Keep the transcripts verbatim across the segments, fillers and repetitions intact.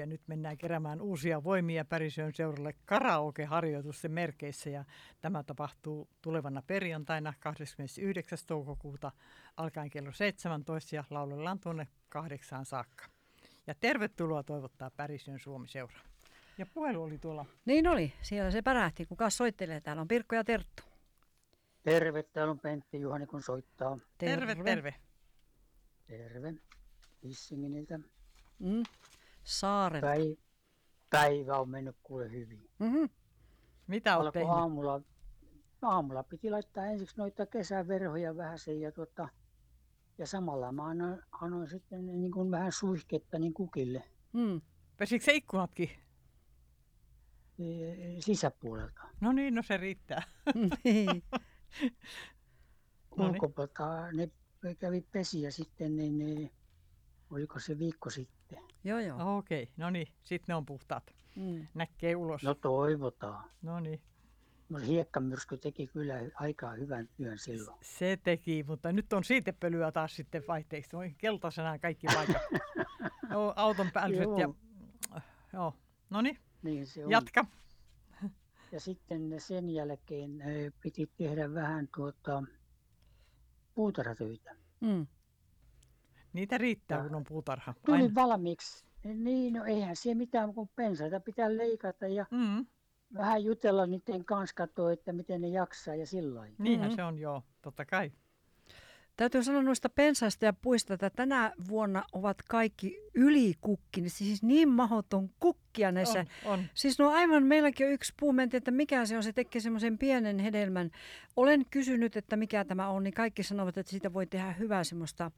ja nyt mennään keräämään uusia voimia Pärisjöön seuralle karaoke-harjoitusten merkeissä. Ja tämä tapahtuu tulevana perjantaina kahdeskymmenesyhdeksäs toukokuuta alkaen kello seitsemäntoista ja laulellaan tuonne kahdeksaan saakka. Ja tervetuloa toivottaa Pärisjöön Suomi-seura. Ja puhelu oli tuolla. Niin oli, siellä se pärähti. Kuka soittelee? Täällä on Pirkko ja Terttu. Terve, täällä on Pentti Juhani, kun soittaa. Terve, terve. terve. Terve. Hissinginiltä. Mm. Saarelta. Päi- päivä on mennyt kuule hyvin. Mm-hmm. Mitä olet tehnyt? Aamulla, aamulla piti laittaa ensiksi noita kesäverhoja vähän sen ja, tuota, ja samalla mä annoin, annoin sitten niin kuin vähän suihketta niin kukille. Mm. Pesikö se ikkunatkin? E- sisäpuolelta. No niin, no se riittää. Niin. Ulkopuolelta ne kävi pesiä sitten, niin ne, oliko se viikko sitten? Joo, joo. Okei, okay. No niin, sitten ne on puhtaat. Mm. Näkee ulos. No toivotaan. No niin. No hiekkamyrsky teki kyllä aika hyvän työn silloin. Se teki, mutta nyt on siitepölyä taas sitten vaihteeksi. On keltaisena kaikki paikat. No, auton päällyset ja... Joo, no niin, Niin se on. jatka. Ja sitten sen jälkeen piti tehdä vähän tuota puutarhatöitä. Mm. Niitä riittää, Ja kun on puutarha. tuli Aina. valmiiksi. Niin, no eihän se mitään, kun pensaita pitää leikata ja Mm. vähän jutella niiden kanssa, katsoa, että miten ne jaksaa ja sillä lailla. Niinhän Mm-hmm. se on, joo, totta kai. Täytyy sanoa noista pensaista ja puista, että tänä vuonna ovat kaikki ylikukki, niin siis niin mahdoton kukkia näissä. On, on. Siis no aivan, meilläkin on yksi puumentti, että mikä se on, se tekee semmoisen pienen hedelmän. Olen kysynyt, että mikä tämä on, niin kaikki sanovat, että siitä voi tehdä hyvää semmoista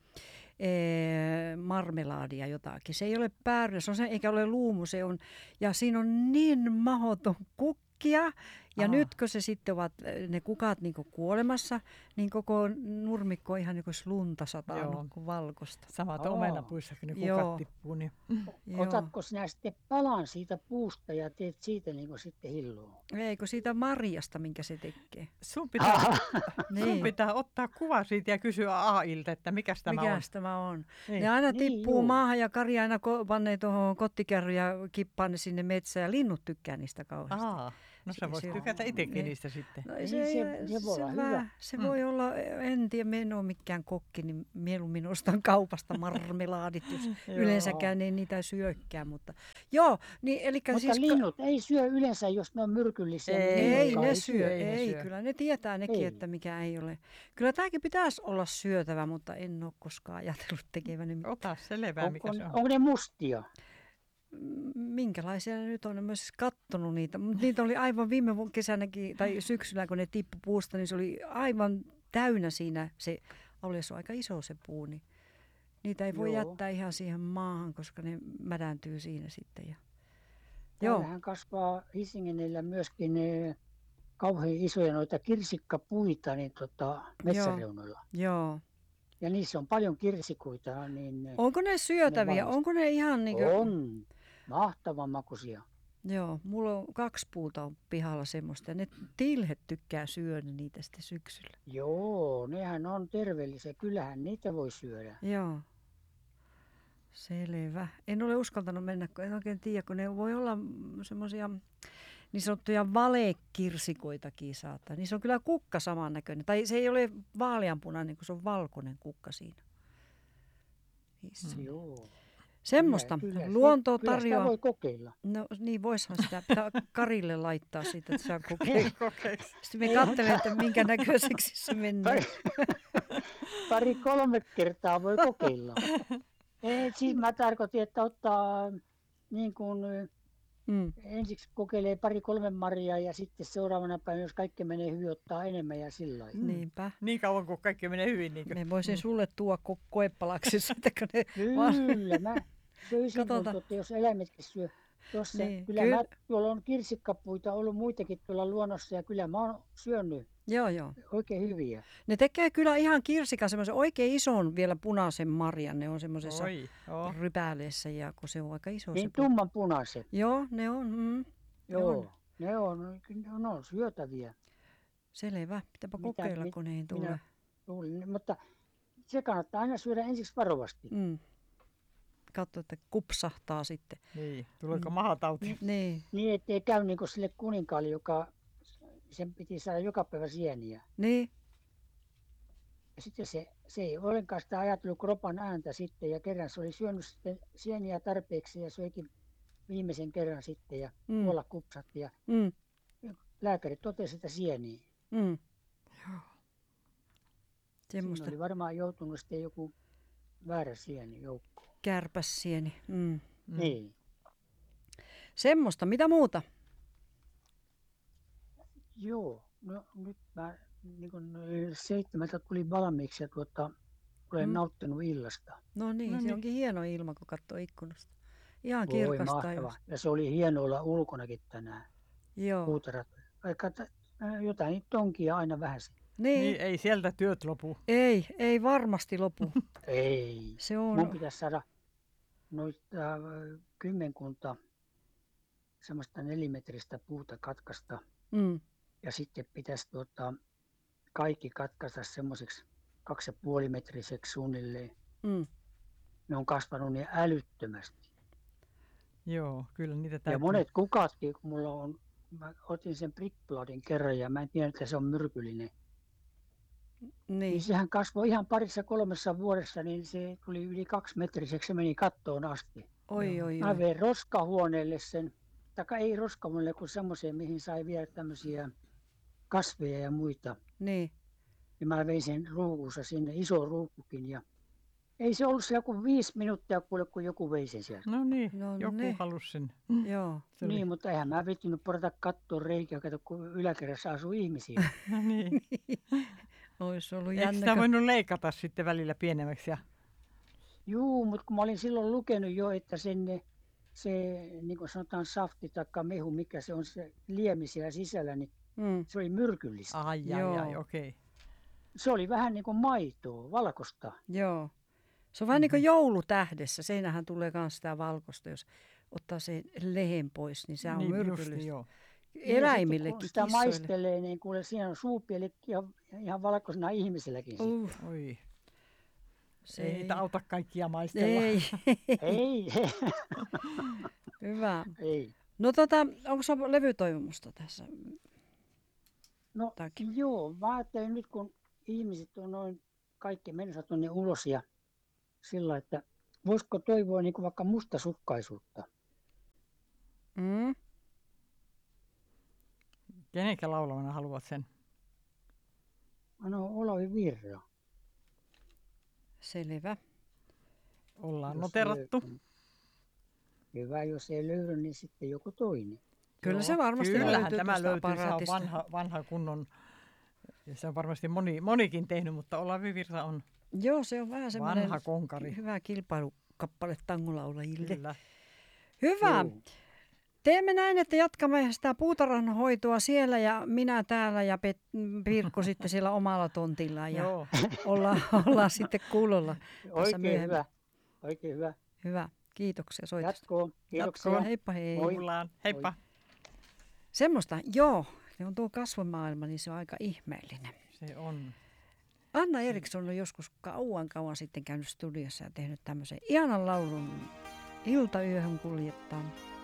ee, marmelaadia jotakin. Se ei ole päärynä, se on se, eikä ole luumu, se on, ja siinä on niin mahdoton kukkia. Ja Aa. nyt kun se sitten ovat ne kukat niin kuolemassa, niin koko nurmikko on ihan niin kuin lunta sataa kuin valkoista. Samat Aa. omenapuissa, kun ne kukat Joo. tippuu. Niin... Joo. Otatko sinä sitten palan siitä puusta ja teet siitä niin kuin sitten hilloa? Eikö siitä marjasta, minkä se tekee? Sun, pitää, Niin. sun pitää ottaa kuva siitä ja kysyä A I:ltä, että mikäs tämä on. Mikäs tämä on? Niin. Ne aina Niin, tippuu juu. maahan ja Kari aina ko- panee tuohon kottikärryyn ja kippaa ne sinne metsään ja linnut tykkää niistä kauheasti. Aa, no Se- sä voit se- tykätä itsekin niin. niistä sitten. No, Niin, se, se- se voi olla vähän- hyvä. se Mm. voi olla, en tiedä, me en ole mikään kokki, niin mieluummin ostan kaupasta marmelaadit, jos Joo. yleensäkään ei niitä syökkään. Mutta joo, niin eli Mutta siis... linnut ei syö yleensä, jos ne on myrkyllisiä. niin Ei, Ei, linnutkaan ne syö, ei ne ei, syö. kyllä ne tietää nekin, Ei. että mikä ei ole. Kyllä tämäkin pitäisi olla syötävä, mutta en ole koskaan ajatellut tekeväni. Ota selvää, mikä Onko, se on. onko ne mustia? Minkälaisia ne nyt on, en myös kattonut niitä, mutta niitä oli aivan viime vu- kesänäkin tai syksyllä, kun ne tippu puusta, niin se oli aivan täynnä siinä, se oli se aika iso se puu, niin niitä ei voi Joo. jättää ihan siihen maahan, koska ne mädäntyy siinä sitten. Ja... Joo, Täällähän kasvaa Hisingenillä myöskin ne kauhean isoja noita kirsikkapuita niin tota, metsäreunoilla. joo. Ja niissä on paljon kirsikoita. Niin ne Onko ne syötäviä? valmistaa. Onko ne ihan niin kuin... on mahtavan makuisia. Joo, mulla on kaksi puuta on pihalla semmoista ja ne tilhet tykkää syödä niitä sitten syksyllä. Joo, nehän on terveellisiä. Kyllähän niitä voi syödä. Joo. Selvä. En ole uskaltanut mennä, kun en oikein tiedä, kun ne voi olla semmoisia niin sanottuja valekirsikoitakin saattaa. Niissä on kyllä kukka samannäköinen. Tai se ei ole vaaleanpunainen, kun se on valkoinen kukka siinä. Niissä. Mm. Joo. Semmoista. Kyllä, kyllä, Luonto sitä, kyllä sitä tarjoaa. voi kokeilla. No niin, voisihan sitä pitää Karille laittaa siitä, että saa kokeilla. Kokeeksi. Sitten me katselemme, että minkä näköiseksi se menee. Pari, pari kolme kertaa voi kokeilla. Ei, siis mä tarkoitin, että ottaa niin kuin Mm. ensiksi kokeilee pari kolme marjaa ja sitten seuraavana päivänä, jos kaikki menee hyvin, ottaa enemmän ja sillä lailla. Niinpä. Niin kauan kuin kaikki menee hyvin. Niin Me voisin sulle tuoda ko- koepalaksi, että ne vaan... Kyllä, mä söisin, kun Katsotaan. tuota, jos eläimetkin syö. Tuossa, Niin, kyllä kyllä. mä, tuolla on kirsikkapuita ollut muitakin tuolla luonnossa ja kyllä mä oon syönyt Joo, joo. oikein hyviä. Ne tekee kyllä ihan kirsikan semmoisen oikein ison vielä punaisen marjan. Ne on semmoisessa Oi, joo. rypäleessä ja kun se on aika iso Niin se. pu- tumman punaiset. Joo, ne on. Mm. Joo, on. ne on, kyllä ne on syötäviä. Selvä. Pitääpä Mitä- kokeilla, mit- kun ne ei tule. minä- Luulin, mutta se kannattaa aina syödä ensiksi varovasti. Mm. katsoi, että kupsahtaa sitten. Niin, tuleeko Mm. mahatauti? Niin, Niin, ettei käy niin kuin sille kuninkaalle, joka sen piti saada joka päivä sieniä. niin, Ja sitten se, se ei ollenkaan sitä ajatellut kropan ääntä sitten, ja kerran se oli syönyt sitten sieniä tarpeeksi ja söikin viimeisen kerran sitten ja mm, kuolla kupsatti. Ja mm, lääkäri totesi, että sieniä. mm. Siinä Semmoista oli varmaan joutunut sitten joku väärä sieni joukkoon. kärpäsieni. Mm. Mm. Niin. Semmoista, mitä muuta? Joo, no nyt mä niin kun seitsemältä tulin valmiiksi ja tuota, olen Mm. nauttinut illasta. No niin, No se niin. onkin hieno ilma, kun katsoo ikkunasta. Ihan Voi kirkasta mahtava. taivasta. Ja se oli hieno olla ulkonakin tänään. Joo. Puutarhat. Vaikka t- äh, jotain niitä onkin aina vähän. Niin, Niin, ei sieltä työt lopu. ei, ei varmasti lopu. Ei. Se Mun on, pitäisi saada noita äh, kymmenkunta semmoista nelimetristä puuta katkaista. mm, Ja sitten pitäisi tuota, kaikki katkaista semmoiseksi kaksi ja puoli metriseksi suunnilleen. mm. Ne on kasvanut niin älyttömästi. Joo, kyllä niitä täytyy. Ja monet kukatkin, kun mulla on, mä otin sen brickbladin kerran ja mä en tiedä, että se on myrkyllinen. Niin Niin, sehän kasvoi ihan parissa kolmessa vuodessa, niin se tuli yli kaksi metriseksi, se meni kattoon asti. oi, Joo. oi, Mä oi. vein roskahuoneelle sen, tai ei roskahuoneelle, kun semmoiseen, mihin sai viedä tämmöisiä kasveja ja muita. Niin, Ja mä vein sen ruukussa sinne, iso ruukkukin. Ja ei se ollut siellä kuin viisi minuuttia, kuule, kun joku vei sen sieltä. No niin, No joku ne. halusi sen. joo. Se oli- Niin, mutta eihän mä viittinyt porata kattoon reikiä, kato, kun yläkerrassa asuu ihmisiä. No niin. Ois ollut Eikö jännä. sitä kun- voinut leikata sitten välillä pienemmäksi? Ja... Juu, mutta kun mä olin silloin lukenut jo, että sen, se, niin kuin sanotaan, safti tai mehu, mikä se on se liemi siellä sisällä, niin Mm, se oli myrkyllistä. Ai, ai, Joo. ai, okei. Se oli vähän niin kuin maitoa, valkosta. joo. Se on vähän niin kuin joulutähdessä. Seinähän tulee myös sitä valkosta, jos ottaa sen lehen pois, niin se on Niin, justi, myrkyllistä. joo. Eläimillekin, Kun sitä kissoille. maistelee, niin kuule, siinä on suupielikki ja ihan valkoisena ihmisilläkin. Uh. Uh, Oi. se Ei niitä auta kaikkia maistella. Ei, Ei, hyvä. ei. No tota, onko se levytoivomusta tässä? No Takin. joo, mä ajattelin nyt kun ihmiset on noin kaikki menossa tuonne ulos ja sillä, että voisiko toivoa niin kuin vaikka mustasukkaisuutta. Mm? Kenenkä laulamana haluat sen? No Olavi Virra. Selvä. Ollaan Jos noterattu. löytyy. Hyvä, jos ei löydy, niin sitten joku toinen. Kyllä Joo, se varmasti kyllähän löytyy tämä tuosta löytyy, se on aparaatista. vanha, vanha kunnon, ja se on varmasti moni, monikin tehnyt, mutta Olavi Virta on Joo, se on vähän semmoinen vanha konkari. hyvä kilpailukappale tangolaulajille. Kyllä. Hyvä. Joo. Teemme näin, että jatkamme sitä puutarhanhoitoa siellä ja minä täällä ja Pet- Pirkko sitten siellä omalla tontillaan. Ja Joo. ollaan, ollaan sitten kuulolla. Oikein myöhemmin. hyvä. Oikein hyvä. Hyvä. Kiitoksia soitosta. Jatkoon. Kiitoksia. Jatkoon. Heippa hei. Moi. Kuullaan. Heippa. Semmoista, joo. Se on tuo kasvomaailma, niin se on aika ihmeellinen. Se on. Anna Eriksson on joskus kauan kauan sitten käynyt studiossa ja tehnyt tämmöisen ihanan laulun Iltayöhön kuljettaa.